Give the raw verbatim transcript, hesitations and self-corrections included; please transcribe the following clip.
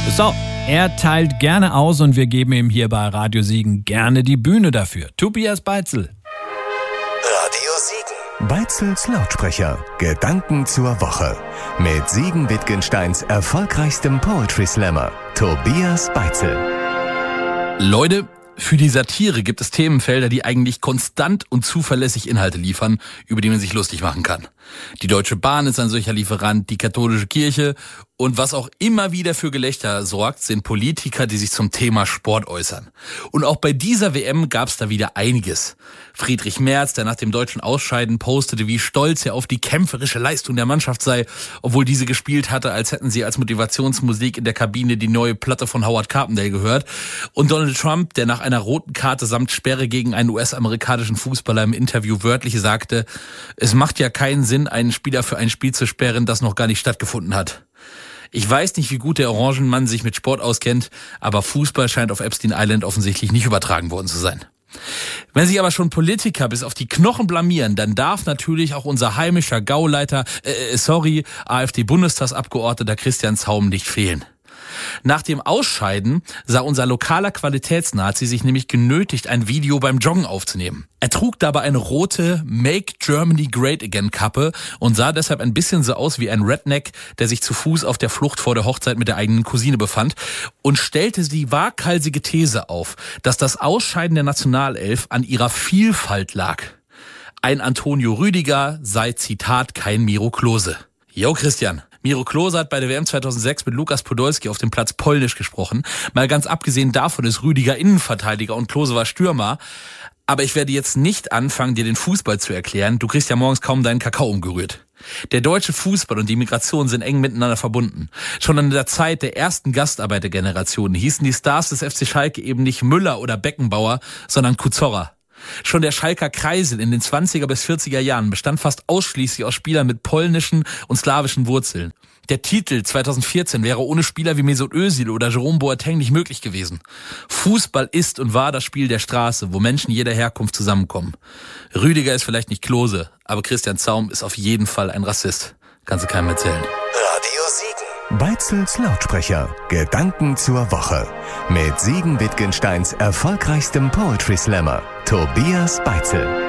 So, er teilt gerne aus und wir geben ihm hier bei Radio Siegen gerne die Bühne dafür. Tobias Beitzel. Radio Siegen. Beitzels Lautsprecher. Gedanken zur Woche. Mit Siegen-Wittgensteins erfolgreichstem Poetry Slammer, Tobias Beitzel. Leute, für die Satire gibt es Themenfelder, die eigentlich konstant und zuverlässig Inhalte liefern, über die man sich lustig machen kann. Die Deutsche Bahn ist ein solcher Lieferant, die katholische Kirche und was auch immer wieder für Gelächter sorgt, sind Politiker, die sich zum Thema Sport äußern. Und auch bei dieser W M gab es da wieder einiges. Friedrich Merz, der nach dem deutschen Ausscheiden postete, wie stolz er auf die kämpferische Leistung der Mannschaft sei, obwohl diese gespielt hatte, als hätten sie als Motivationsmusik in der Kabine die neue Platte von Howard Carpendale gehört. Und Donald Trump, der nach einer roten Karte samt Sperre gegen einen U S-amerikanischen Fußballer im Interview wörtlich sagte, es macht ja keinen Sinn, einen Spieler für ein Spiel zu sperren, das noch gar nicht stattgefunden hat. Ich weiß nicht, wie gut der Orangenmann sich mit Sport auskennt, aber Fußball scheint auf Epstein Island offensichtlich nicht übertragen worden zu sein. Wenn sich aber schon Politiker bis auf die Knochen blamieren, dann darf natürlich auch unser heimischer Gauleiter, äh, sorry, AfD-Bundestagsabgeordneter Christian Zaum nicht fehlen. Nach dem Ausscheiden sah unser lokaler Qualitätsnazi sich nämlich genötigt, ein Video beim Joggen aufzunehmen. Er trug dabei eine rote Make Germany Great Again Kappe und sah deshalb ein bisschen so aus wie ein Redneck, der sich zu Fuß auf der Flucht vor der Hochzeit mit der eigenen Cousine befand und stellte die waghalsige These auf, dass das Ausscheiden der Nationalelf an ihrer Vielfalt lag. Ein Antonio Rüdiger sei, Zitat, kein Miro Klose. Jo, Christian. Miro Klose hat bei der W M zweitausendsechs mit Lukas Podolski auf dem Platz Polnisch gesprochen. Mal ganz abgesehen davon ist Rüdiger Innenverteidiger und Klose war Stürmer. Aber ich werde jetzt nicht anfangen, dir den Fußball zu erklären. Du kriegst ja morgens kaum deinen Kakao umgerührt. Der deutsche Fußball und die Migration sind eng miteinander verbunden. Schon in der Zeit der ersten Gastarbeitergeneration hießen die Stars des F C Schalke eben nicht Müller oder Beckenbauer, sondern Kuzorra. Schon der Schalker Kreisel in den zwanziger bis vierziger Jahren bestand fast ausschließlich aus Spielern mit polnischen und slawischen Wurzeln. Der Titel zweitausendvierzehn wäre ohne Spieler wie Mesut Özil oder Jerome Boateng nicht möglich gewesen. Fußball ist und war das Spiel der Straße, wo Menschen jeder Herkunft zusammenkommen. Rüdiger ist vielleicht nicht Klose, aber Christian Zaum ist auf jeden Fall ein Rassist. Kannst du keinem erzählen. Radio Siegen. Beitzels Lautsprecher. Gedanken zur Woche. Mit Siegen-Wittgensteins erfolgreichstem Poetry Slammer, Tobias Beitzel.